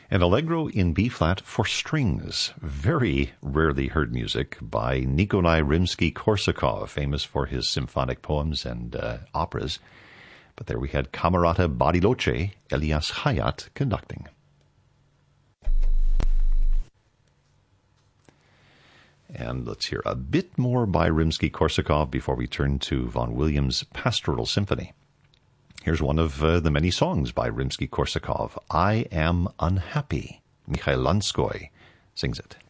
And Allegro in B-flat for strings. Very rarely heard music by Nikolai Rimsky-Korsakov, famous for his symphonic poems and operas. But there we had Camerata Bariloche, Elias Hayat conducting. And let's hear a bit more by Rimsky-Korsakov before we turn to Vaughan Williams' Pastoral Symphony. Here's one of the many songs by Rimsky-Korsakov, I Am Unhappy. Mikhail Lanskoy sings it.